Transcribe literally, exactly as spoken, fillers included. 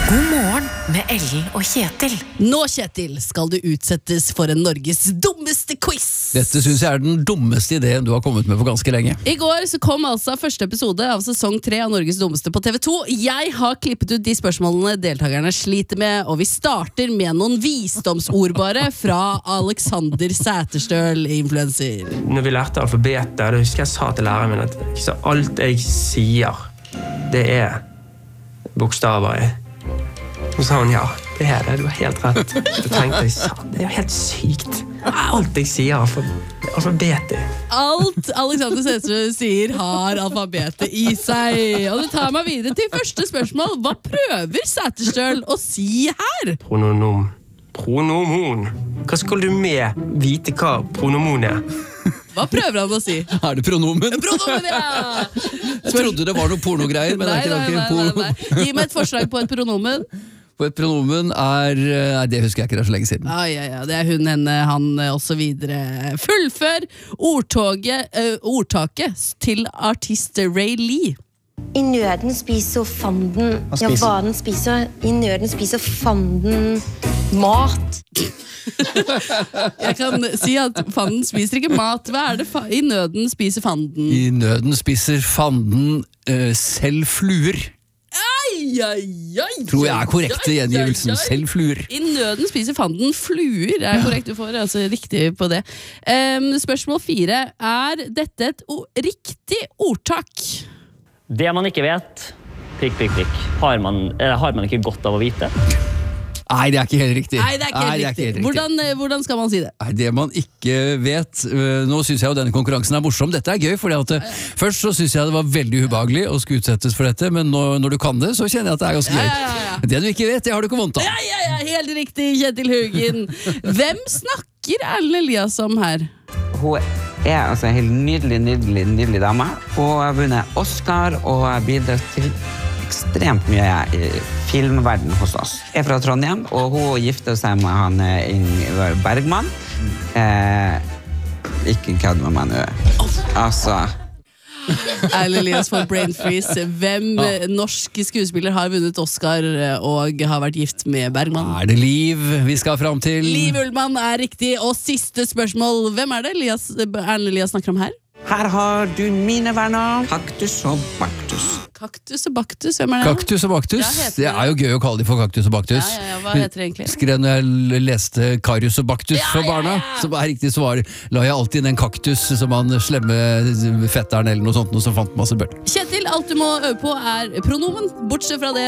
God morgen med Ellen og Kjetil. Nå, Kjetil, skal du utsettes for en Norges dummeste quiz. Dette synes jeg er den dummeste ideen du har kommet med for ganske lenge. I går så kom altså første episode av sesong tre av Norges dummeste på T V to. Jeg har klippet ut de spørsmålene deltakerne sliter med, og vi starter med noen visdomsordbare fra Alexander Sæterstøl, influencer. Når vi lærte alfabetet, det husker jeg sa til læreren min at så alt jeg sier, det er bokstaver i. Så sa hun, ja, det er det, du har helt rett. Så tenkte jeg, det er jo helt sykt. Alt jeg sier er alfabetet. Alt Alexander Sæterstøl sier har alfabetet i seg. Og det tar meg videre til første spørsmål. Hva prøver Sæterstøl å si her? Prononom. Pronomon. Hva skal du med vite hva pronomon er? Hva prøver han å si? Er det pronomen? Pronomen, ja! Jeg trodde det var noe pornogreier, men Nei, det er nei, ikke nei, noe nei, nei. Gi meg et forslag på et pronomen. På et pronomen er... Nei, det husker jeg ikke, det er så lenge siden. Ah, ja, ja, det er hun, henne, han og så videre. Fullfør ordtoget, uh, ordtaket til artist Ray Lee. I nøden spiser fanden. Ja, hva den spiser. I nøden spiser fanden mat. Jeg kan si at fanden spiser ikke mat. Hva er det fa- i nøden spiser fanden? I nøden spiser fanden uh, selv fluer. Ai, ai, ai, Tror jeg er korrekt i gjengivelsen. Selv fluer. I nøden spiser fanden fluer. Er korrekt, du får altså riktig på det. Um, spørsmål fire. Er dette et o- riktig ordtak? Det man ikke vet, prikk, prikk, prikk, har man, eh, har man ikke godt av å vite. Nei, det er ikke helt riktig. Nei, det er ikke helt Nei, det er riktig. helt riktig. Hvordan, eh, hvordan skal man si det? Nei, det man ikke vet øh, Nå synes jeg jo denne konkurransen er morsom. Dette er gøy, fordi at øh, først så synes jeg det var veldig ubehagelig å skulle utsettes for dette, men nå, når du kan det, så kjenner jeg at det er ganske gøy. Ja, ja, ja. Det du ikke vet, det har du ikke vondt av. Ja, ja, ja, helt riktig, Kjetil Haugen. Hvem snakker Erlend Elias om her? Hun er altså en helt nydelig, nydelig, nydelig dame. Hun har vunnet Oscar og har bidratt til ekstremt mye i filmverden hos oss. Jeg er fra Trondheim, og hun gifter seg med han Ingvar Bergman. Eh, ikke kødd med meg nå. Altså... Erlend Elias får brain freeze. Hvem eh, norsk skuespiller har vunnet Oscar eh, og har vært gift med Bergman? Er det Liv vi skal fram til? Liv Ullmann er riktig, og siste spørsmål. Hvem er det Elias, Erlend Elias snakker om her? Her har du mine venner, Kaktus og Baktus. Kaktus og Baktus, hvem er det? Kaktus og Baktus. Ja, heter Det er jo gøy å kalle de for Kaktus og Baktus. Ja, ja, ja, hva heter det egentlig? Skrev når jeg leste Karius og Baktus Ja, for ja, barna, ja. som er riktig svar, la jeg alltid inn en kaktus som han slemme fetteren eller noe sånt, noe som fant masse børt. Kjetil, alt du må øve på er pronomen. Bortsett fra det